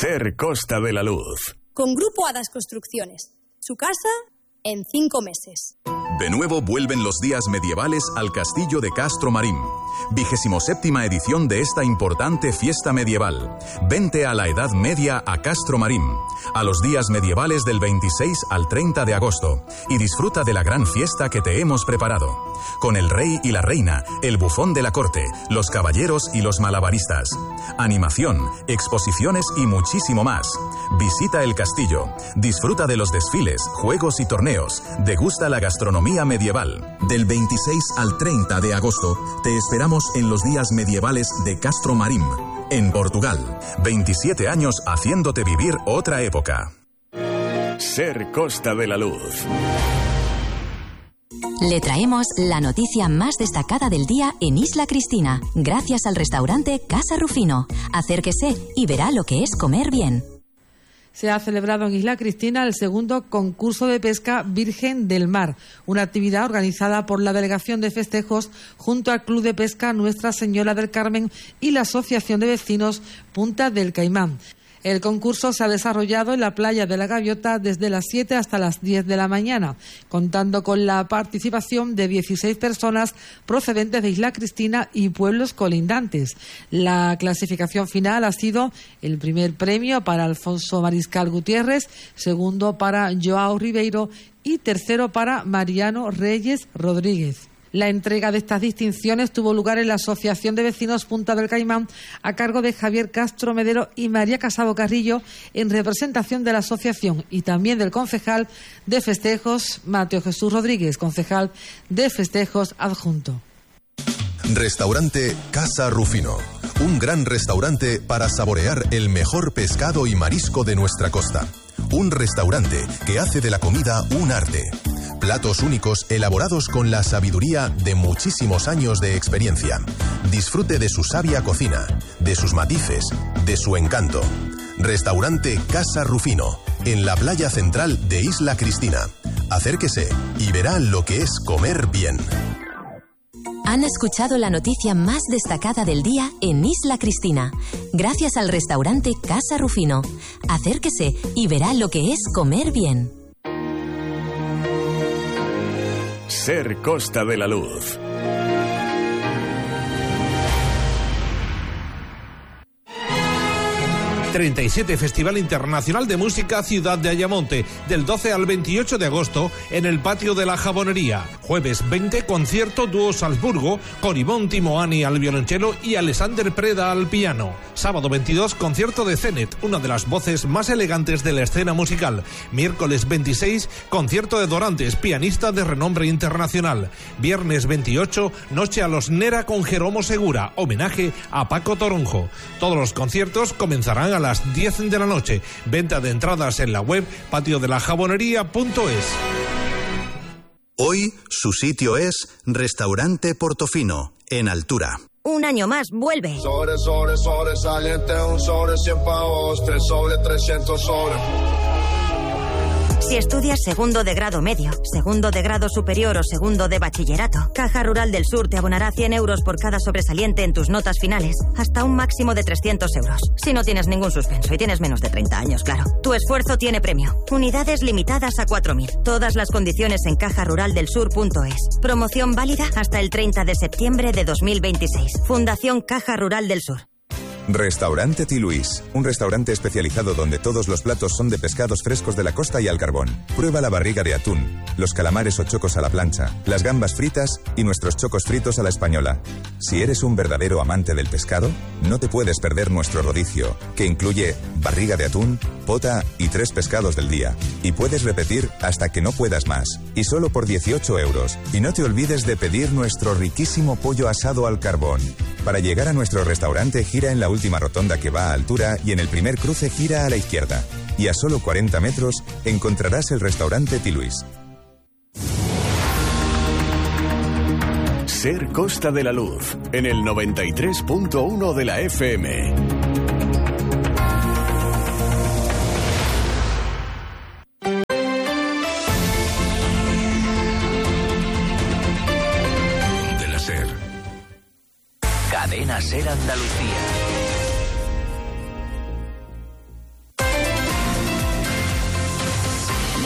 SER Costa de la Luz. Con Grupo Hadas Construcciones. Su casa en 5 meses. De nuevo vuelven los días medievales al Castillo de Castro Marín. 27ª edición de esta importante fiesta medieval. Vente a la Edad Media a Castro Marín, a los días medievales del 26 al 30 de agosto, y disfruta de la gran fiesta que te hemos preparado. Con el rey y la reina, el bufón de la corte, los caballeros y los malabaristas. Animación, exposiciones y muchísimo más. Visita el castillo, disfruta de los desfiles, juegos y torneos, degusta la gastronomía medieval. Del 26 al 30 de agosto te esperamos en los días medievales de Castro Marín, en Portugal. 27 años haciéndote vivir otra época. SER Costa de la Luz. Le traemos la noticia más destacada del día en Isla Cristina, gracias al restaurante Casa Rufino. Acérquese y verá lo que es comer bien. Se ha celebrado en Isla Cristina el segundo concurso de pesca Virgen del Mar, una actividad organizada por la Delegación de Festejos junto al Club de Pesca Nuestra Señora del Carmen y la Asociación de Vecinos Punta del Caimán. El concurso se ha desarrollado en la playa de la Gaviota desde las 7 hasta las 10 de la mañana, contando con la participación de 16 personas procedentes de Isla Cristina y pueblos colindantes. La clasificación final ha sido el primer premio para Alfonso Mariscal Gutiérrez, segundo para Joao Ribeiro y tercero para Mariano Reyes Rodríguez. La entrega de estas distinciones tuvo lugar en la Asociación de Vecinos Punta del Caimán a cargo de Javier Castro Medero y María Casado Carrillo en representación de la asociación y también del concejal de festejos Mateo Jesús Rodríguez, concejal de festejos adjunto. Restaurante Casa Rufino. Un gran restaurante para saborear el mejor pescado y marisco de nuestra costa. Un restaurante que hace de la comida un arte. Platos únicos elaborados con la sabiduría de muchísimos años de experiencia. Disfrute de su sabia cocina, de sus matices, de su encanto. Restaurante Casa Rufino, en la playa central de Isla Cristina. Acérquese y verá lo que es comer bien. Han escuchado la noticia más destacada del día en Isla Cristina, gracias al restaurante Casa Rufino. Acérquese y verá lo que es comer bien. SER Costa de la Luz. ...37 Festival Internacional de Música Ciudad de Ayamonte... ...del 12 al 28 de agosto... ...en el Patio de la Jabonería... ...jueves 20, concierto dúo Salzburgo... ...con Ivonne Timoani al violonchelo... ...y Alexander Preda al piano... ...sábado 22, concierto de Zenet... ...una de las voces más elegantes de la escena musical... ...miércoles 26, concierto de Dorantes... ...pianista de renombre internacional... ...viernes 28, noche a los Nera con Jeromo Segura... ...homenaje a Paco Toronjo... ...todos los conciertos comenzarán a las 10 de la noche. Venta de entradas en la web patiodelajabonería.es. Hoy su sitio es Restaurante Portofino, en Altura. Un año más, vuelve. Sobresaliente, un sobre 100 pavos, 3 sobre 300 sobre. Si estudias segundo de grado medio, segundo de grado superior o segundo de bachillerato, Caja Rural del Sur te abonará 100 euros por cada sobresaliente en tus notas finales, hasta un máximo de 300 euros. Si no tienes ningún suspenso y tienes menos de 30 años, claro. Tu esfuerzo tiene premio. Unidades limitadas a 4.000. Todas las condiciones en cajaruraldelsur.es. Promoción válida hasta el 30 de septiembre de 2026. Fundación Caja Rural del Sur. Restaurante Ti Luis, un restaurante especializado donde todos los platos son de pescados frescos de la costa y al carbón. Prueba la barriga de atún, los calamares o chocos a la plancha, las gambas fritas y nuestros chocos fritos a la española. Si eres un verdadero amante del pescado, no te puedes perder nuestro rodicio, que incluye barriga de atún, pota y 3 pescados del día. Y puedes repetir hasta que no puedas más. Y solo por 18 euros. Y no te olvides de pedir nuestro riquísimo pollo asado al carbón. Para llegar a nuestro restaurante, gira en la última rotonda que va a Altura y en el primer cruce gira a la izquierda. Y a solo 40 metros encontrarás el restaurante Ti Luis. SER Costa de la Luz, en el 93.1 de la FM. Cadena SER Andalucía.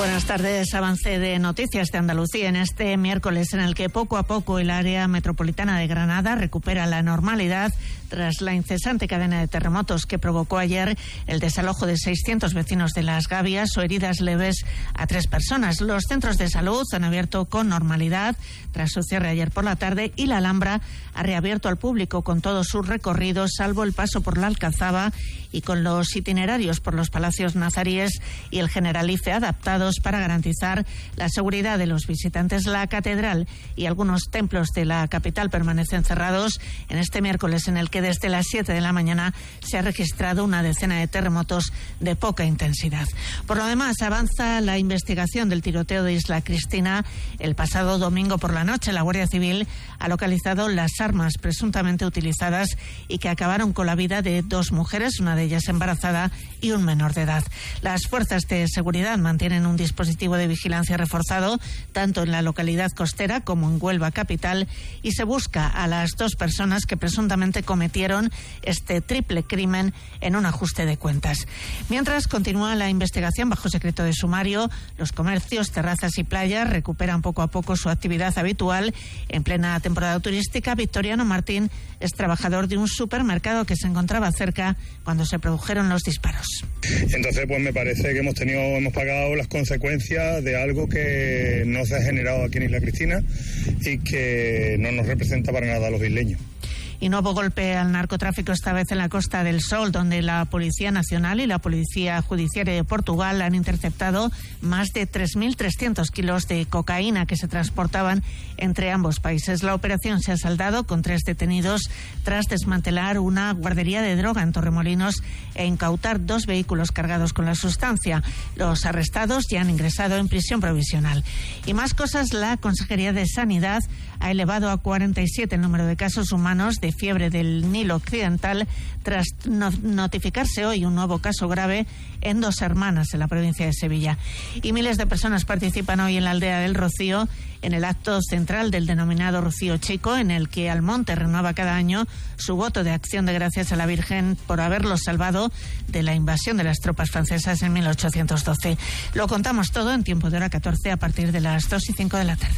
Buenas tardes. Avance de noticias de Andalucía en este miércoles en el que poco a poco el área metropolitana de Granada recupera la normalidad tras la incesante cadena de terremotos que provocó ayer el desalojo de 600 vecinos de Las Gavias o heridas leves a 3 personas. Los centros de salud han abierto con normalidad tras su cierre ayer por la tarde y la Alhambra ha reabierto al público con todos sus recorridos, salvo el paso por la Alcazaba y con los itinerarios por los palacios nazaríes y el Generalife adaptados para garantizar la seguridad de los visitantes. La catedral y algunos templos de la capital permanecen cerrados en este miércoles en el que desde las 7 de la mañana se ha registrado una decena de terremotos de poca intensidad. Por lo demás, avanza la investigación del tiroteo de Isla Cristina. El pasado domingo por la noche, la Guardia Civil ha localizado las armas presuntamente utilizadas y que acabaron con la vida de 2 mujeres, una de ellas embarazada y un menor de edad. Las fuerzas de seguridad mantienen un dispositivo de vigilancia reforzado tanto en la localidad costera como en Huelva capital y se busca a las 2 personas que presuntamente cometieron este triple crimen en un ajuste de cuentas. Mientras continúa la investigación bajo secreto de sumario, los comercios, terrazas y playas recuperan poco a poco su actividad habitual. En plena temporada turística, Victoriano Martín es trabajador de un supermercado que se encontraba cerca cuando se produjeron los disparos. Entonces, pues me parece que hemos pagado las consecuencias de algo que no se ha generado aquí en Isla Cristina y que no nos representa para nada a los isleños. Y nuevo golpe al narcotráfico, esta vez en la Costa del Sol, donde la Policía Nacional y la Policía Judiciaria de Portugal han interceptado más de 3.300 kilos de cocaína que se transportaban entre ambos países. La operación se ha saldado con 3 detenidos tras desmantelar una guardería de droga en Torremolinos e incautar 2 vehículos cargados con la sustancia. Los arrestados ya han ingresado en prisión provisional. Y más cosas, la Consejería de Sanidad ha elevado a 47 el número de casos humanos de fiebre del Nilo Occidental tras notificarse hoy un nuevo caso grave en 2 hermanas en la provincia de Sevilla. Y miles de personas participan hoy en la aldea del Rocío en el acto central del denominado Rocío Chico, en el que Almonte renueva cada año su voto de acción de gracias a la Virgen por haberlos salvado de la invasión de las tropas francesas en 1812. Lo contamos todo en Tiempo de Hora 14 a partir de las 2:05 de la tarde.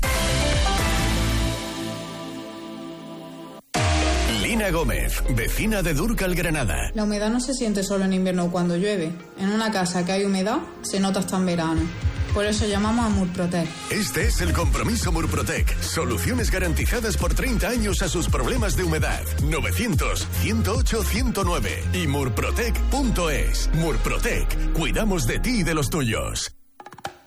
Lina Gómez, vecina de Dúrcal, Granada. La humedad no se siente solo en invierno cuando llueve. En una casa que hay humedad, se nota hasta en verano. Por eso llamamos a Murprotec. Este es el compromiso Murprotec. Soluciones garantizadas por 30 años a sus problemas de humedad. 900-108-109 y murprotec.es. Murprotec. Cuidamos de ti y de los tuyos.